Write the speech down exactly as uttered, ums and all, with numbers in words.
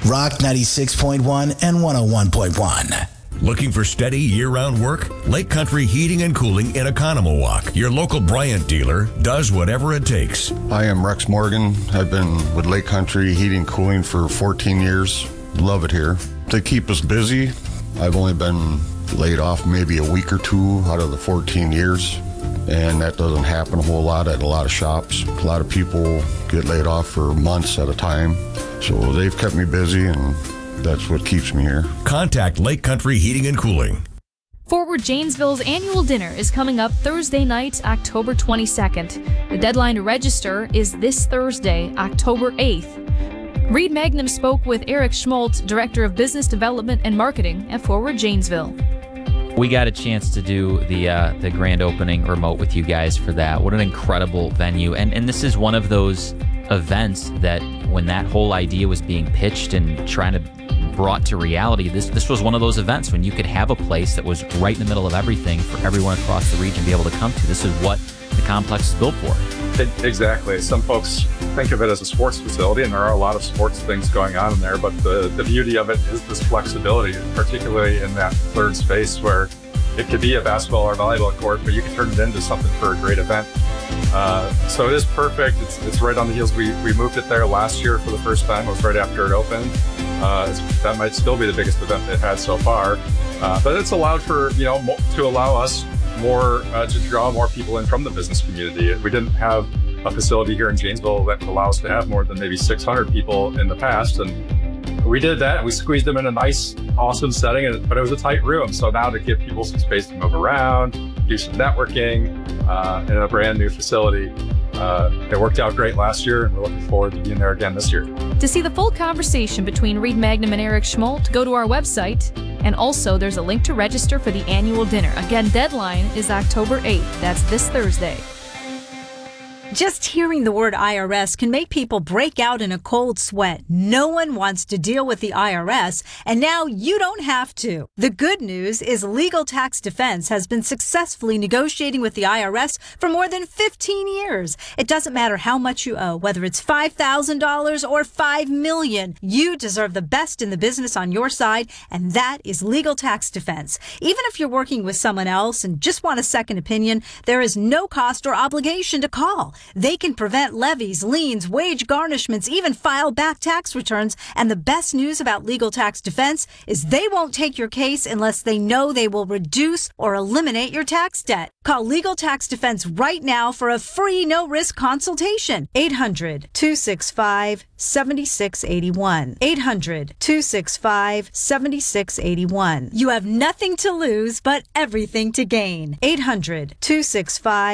Rock ninety-six point one and one oh one point one. Looking for steady year-round work? Lake Country Heating and Cooling in Oconomowoc, your local Bryant dealer, does whatever it takes. I am Rex Morgan. I've been with Lake Country Heating and Cooling for fourteen years. Love it here. They keep us busy. I've only been laid off maybe a week or two out of the fourteen years, and that doesn't happen a whole lot at a lot of shops. A lot of people get laid off for months at a time, so they've kept me busy, and that's what keeps me here. Contact Lake Country Heating and Cooling. Forward Janesville's annual dinner is coming up Thursday night, October twenty-second. The deadline to register is this Thursday, October eighth. Reed Magnum spoke with Eric Schmolt, Director of Business Development and Marketing at Forward Janesville. We got a chance to do the uh, the grand opening remote with you guys for that. What an incredible venue. And and this is one of those events that when that whole idea was being pitched and trying to brought to reality, this this was one of those events when you could have a place that was right in the middle of everything for everyone across the region to be able to come to. This is what the complex is built for. It, exactly. Some folks think of it as a sports facility, and there are a lot of sports things going on in there, but the, the beauty of it is this flexibility, particularly in that third space where it could be a basketball or volleyball court, but you can turn it into something for a great event. Uh, so it is perfect. It's, it's right on the heels. We, we moved it there last year for the first time. It was right after it opened. Uh, it's, that might still be the biggest event they've had so far. Uh, but it's allowed for, you know, mo- to allow us more, uh, to draw more people in from the business community. We didn't have a facility here in Janesville that allows us to have more than maybe six hundred people in the past. And we did that. We squeezed them in a nice, awesome setting, and, but it was a tight room. So now to give people some space to move around, do some networking uh, in a brand new facility. Uh, it worked out great last year, and we're looking forward to being there again this year. To see the full conversation between Reed Magnum and Eric Schmolt, go to our website. And also, there's a link to register for the annual dinner. Again, deadline is October eighth. That's this Thursday. Just hearing the word I R S can make people break out in a cold sweat. No one wants to deal with the I R S, and now you don't have to. The good news is Legal Tax Defense has been successfully negotiating with the I R S for more than fifteen years. It doesn't matter how much you owe, whether it's five thousand dollars or five million dollars. You deserve the best in the business on your side, and that is Legal Tax Defense. Even if you're working with someone else and just want a second opinion, there is no cost or obligation to call. They can prevent levies, liens, wage garnishments, even file back tax returns. And the best news about Legal Tax Defense is they won't take your case unless they know they will reduce or eliminate your tax debt. Call Legal Tax Defense right now for a free no-risk consultation. eight hundred, two six five, seven six eight one. eight hundred, two six five, seven six eight one. You have nothing to lose but everything to gain. eight hundred, two six five